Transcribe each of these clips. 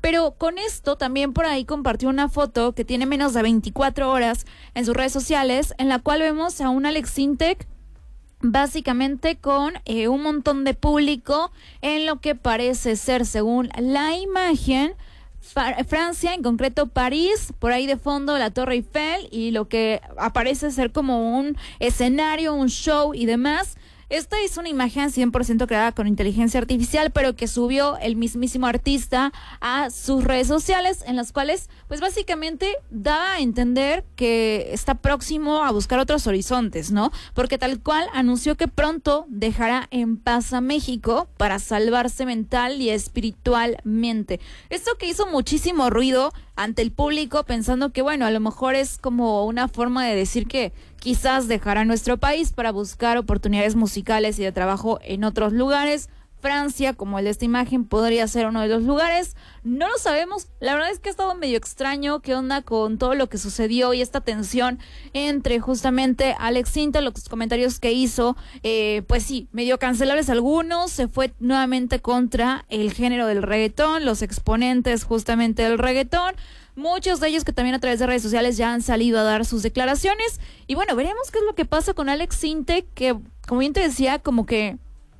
Pero con esto también por ahí compartió una foto que tiene menos de 24 horas en sus redes sociales, en la cual vemos a un Alex Sintek básicamente con un montón de público en lo que parece ser, según la imagen, Francia, en concreto París, por ahí de fondo la Torre Eiffel y lo que aparece ser como un escenario, un show y demás. Esta es una imagen 100% creada con inteligencia artificial, pero que subió el mismísimo artista a sus redes sociales, en las cuales, pues básicamente daba a entender que está próximo a buscar otros horizontes, ¿no? Porque tal cual anunció que pronto dejará en paz a México para salvarse mental y espiritualmente. Esto que hizo muchísimo ruido ante el público, pensando que, bueno, a lo mejor es como una forma de decir que quizás dejará nuestro país para buscar oportunidades musicales y de trabajo en otros lugares. Francia, como el de esta imagen, podría ser uno de los lugares. No lo sabemos. La verdad es que ha estado medio extraño qué onda con todo lo que sucedió y esta tensión entre justamente Alex Sintek, los comentarios que hizo, pues sí, medio cancelables algunos. Se fue nuevamente contra el género del reggaetón, los exponentes justamente del reggaetón. Muchos de ellos que también a través de redes sociales ya han salido a dar sus declaraciones. Y bueno, veremos qué es lo que pasa con Alex Sintek, que como bien te decía, como que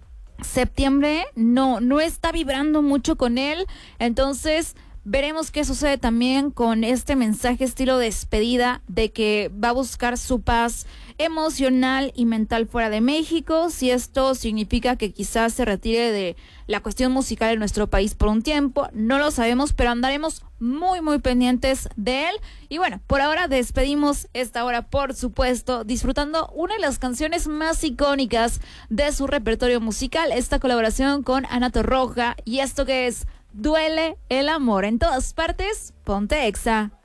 septiembre no está vibrando mucho con él. Entonces veremos qué sucede también con este mensaje estilo despedida de que va a buscar su paz emocional y mental fuera de México. Si esto significa que quizás se retire de la cuestión musical en nuestro país por un tiempo, no lo sabemos, pero andaremos muy pendientes de él. Y bueno, por ahora despedimos esta hora, por supuesto, disfrutando una de las canciones más icónicas de su repertorio musical, esta colaboración con Ana Torroja, y esto que es Duele el amor. En todas partes, ponte Exa.